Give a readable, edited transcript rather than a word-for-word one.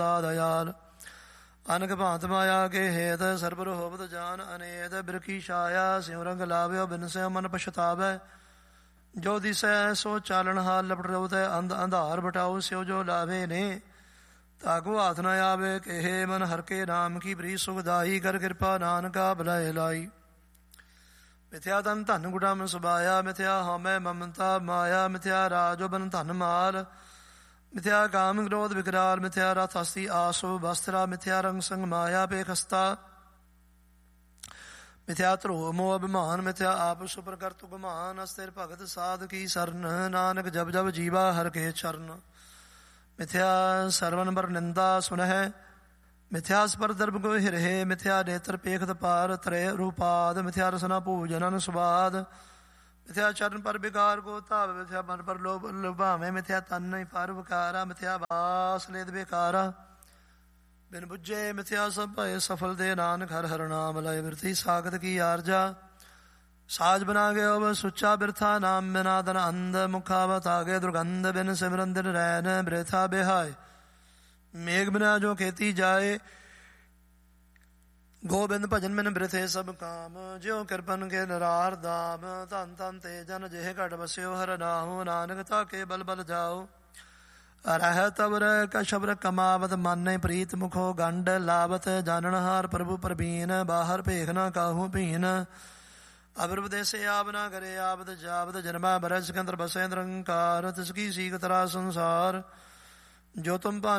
दयाल अनक भांत माया के हेत सरबर होवत जान अनेत बिरखी छाया सिउ रंग लाव्यो बिन से मन पछतावै जो दिसै सो चालन हाल लपट रवतै अंध अंधार बटाओ स्यो जो लाभे ने ताको हाथ न आवे कहे मन हर के नाम की बरी सुखदाई कर कृपा नानका भलाए लाई मिथ्या तन धन गुडम सुबाया मिथ्या हमै ममता माया मिथ्या राजो बन धन माल मिथ्या काम क्रोध विकराल मिथ्या रथ हस्ती आसो वस्त्रा मिथ्या रंग संग माया पे खस्ता मिथ्या ध्रुव मोह अभिमान मिथ्या आप सुपर कर तु गुमान अस्थिर भगत साध की सरन नानक जब जब जीवा हर के चरण मिथ्या सरवन बर निंदा सुनह मिथ्या स्पर दर्भ गो हिरहे मिथ्या नेत्र पेखत पार त्रय रूपाद मिथ्या रसना पूजन स्वाद मिथ्या चरण पर विकार को ताव मिथ्या मन पर लोभ लुभावे मिथ्या तन पर विकारा मिथ्या वास लेद बेकारा बिन बुझे मिथ्या सब भय सफल दे नानक हर हर नाम लय बिरथी सागत की आरजा साज बना गयो अब सुच्चा बिरथा नाम बिना धन अंध मुखावत आगे दुर्गंध बिन सिमरन दिन रैन बिरथा बेहाय मेघ बिना जो खेती जाए गोबिंद भजन बिन बिरथे सब काम ज्यो कृपन के नरार दाम धन धन ते जन जेह घट बस्यो हर नाहु नानक ताके बल बल जाओ रह तबर कशबर कमावत माने प्रीत मुखो गंड लावत जानन हार प्रभु प्रवीण बाहर भेख न काहू भीन अबर विदेशे आव न करे आवत जावत जन्मा बरस सिकंदर बसे निरंकार तिसकी सीख तरा संसार जो तुम